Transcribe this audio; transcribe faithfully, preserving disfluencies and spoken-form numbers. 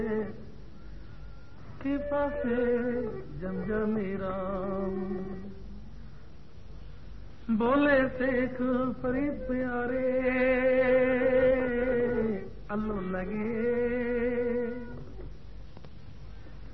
के पासे जमजमी राम बोले शेख परी प्यारे अल्लो लगे